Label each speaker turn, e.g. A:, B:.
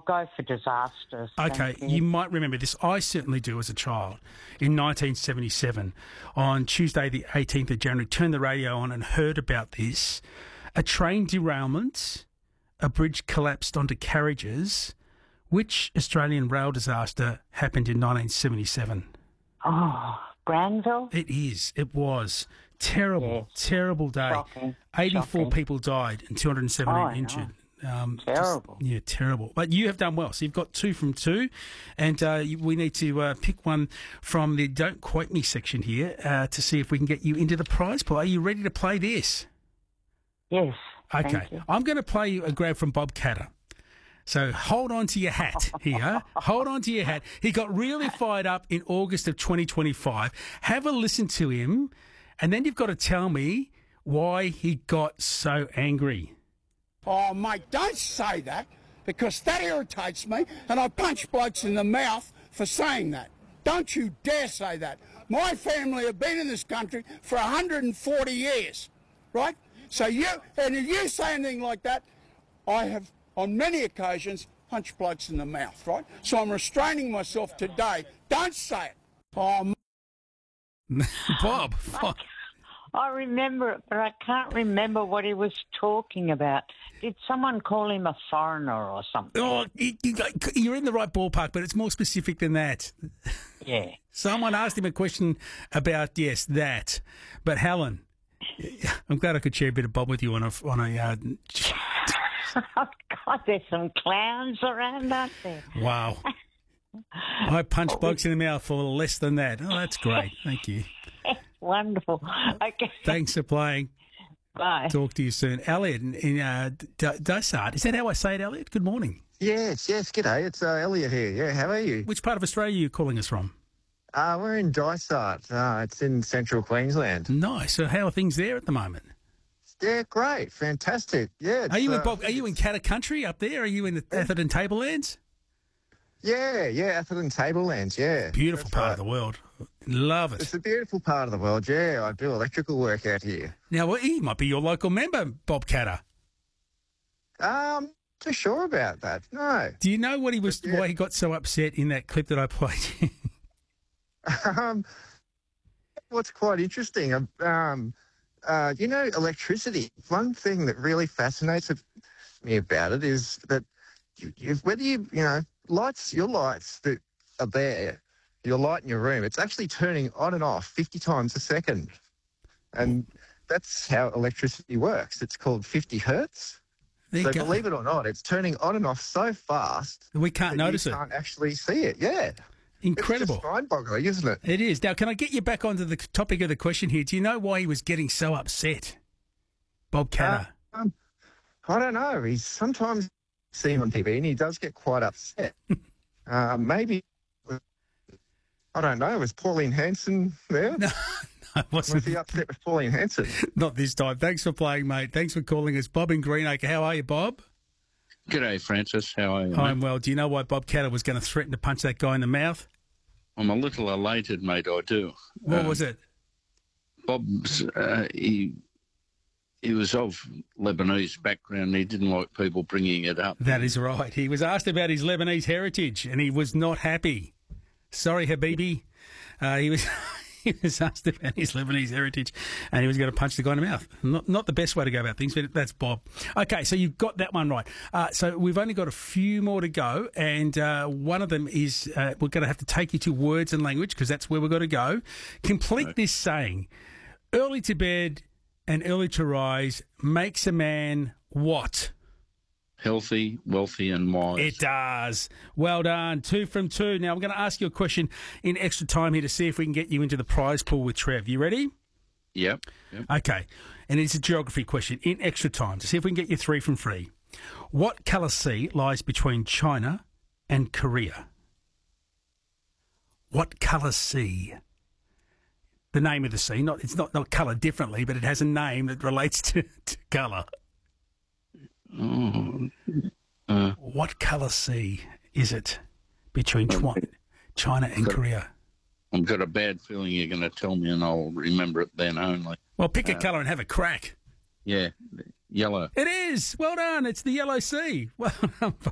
A: go for disasters.
B: Okay, you might remember this. I certainly do as a child. In 1977, on Tuesday the 18th of January, turned the radio on and heard about this. A train derailment, a bridge collapsed onto carriages. Which Australian rail disaster happened in 1977?
A: Oh, Granville?
B: It is. It was. Terrible, terrible day.
A: Shocking.
B: 84 people died and 217 injured.
A: Terrible.
B: Terrible. But you have done well. So you've got 2 from 2. And we need to pick one from the Don't Quote Me section here to see if we can get you into the prize pool. Are you ready to play this?
A: Yes.
B: Okay.
A: Thank you.
B: I'm going to play you a grab from Bob Catter. So hold on to your hat here. Hold on to your hat. He got really fired up in August of 2025. Have a listen to him, and then you've got to tell me why he got so angry.
C: Oh, mate, don't say that, because that irritates me, and I punch blokes in the mouth for saying that. Don't you dare say that. My family have been in this country for 140 years, right? So if you say anything like that, I have, on many occasions, punched blokes in the mouth, right? So I'm restraining myself today. Don't say it. Oh,
B: Bob.
A: I remember it, but I can't remember what he was talking about. Did someone call him a foreigner or something?
B: Oh, you're in the right ballpark, but it's more specific than that.
A: Yeah.
B: Someone asked him a question about, yes, that. But Helen, I'm glad I could share a bit of Bob with you on a
A: God, there's some clowns around, aren't there?
B: Wow. I punch blokes in the mouth for less than that. Oh, that's great. Thank you.
A: Wonderful. Okay.
B: Thanks for playing.
A: Bye.
B: Talk to you soon. Elliot in Dysart. Is that how I say it, Elliot? Good morning.
D: Yes. G'day. It's Elliot here. Yeah, how are you?
B: Which part of Australia are you calling us from?
D: We're in Dysart. It's in central Queensland.
B: Nice. So how are things there at the moment?
D: Yeah, great. Fantastic. Yeah.
B: Are you in Bob? Are you in Catter Country up there? Are you in the Atherton Tablelands?
D: Yeah, Atherton Tablelands, yeah.
B: Beautiful part of the world. Love it.
D: It's a beautiful part of the world, yeah. I do electrical work out here.
B: Now, well, he might be your local member, Bob Catter.
D: Not sure about that, no.
B: Do you know what why he got so upset in that clip that I played?
D: What's quite interesting, electricity. One thing that really fascinates me about it is that whether your lights that are there, your light in your room, it's actually turning on and off 50 times a second. And that's how electricity works. It's called 50 hertz. So believe it or not, it's turning on and off so fast
B: we can't notice it.
D: You can't actually see it, yeah.
B: Incredible.
D: It's just mind-boggling, isn't it?
B: It is. Now, can I get you back onto the topic of the question here? Do you know why he was getting so upset, Bob Catter?
D: I don't know. He's sometimes seen on TV and he does get quite upset. Maybe, I don't know, was Pauline Hanson there?
B: No,
D: was he upset with Pauline Hanson?
B: Not this time. Thanks for playing, mate. Thanks for calling us. Bob in Greenacre. How are you, Bob?
E: G'day, Francis. How are you?
B: I'm well. Do you know why Bob Catter was going to threaten to punch that guy in the mouth?
E: I'm a little elated, mate, I do.
B: What was it?
E: Bob's, he was of Lebanese background. He didn't like people bringing it up.
B: That is right. He was asked about his Lebanese heritage and he was not happy. Sorry, Habibi. He was asked about his Lebanese heritage and he was going to punch the guy in the mouth. Not the best way to go about things, but that's Bob. Okay, so you've got that one right. So we've only got a few more to go, and one of them is we're going to have to take you to words and language because that's where we've got to go. Complete this saying. Early to bed and early to rise makes a man what?
E: Healthy, wealthy and wise.
B: It does. Well done. 2 from 2. Now, I'm going to ask you a question in extra time here to see if we can get you into the prize pool with Trev. You ready?
E: Yep.
B: Okay. And it's a geography question in extra time to see if we can get you 3 from 3. What colour sea lies between China and Korea? What colour sea? The name of the sea. It's not colour differently, but it has a name that relates to colour. What colour sea is it between China and Korea?
E: I've got a bad feeling you're going to tell me and I'll remember it then only.
B: Well, pick a colour and have a crack.
E: Yeah, yellow.
B: It is. Well done. It's the Yellow Sea. Well done,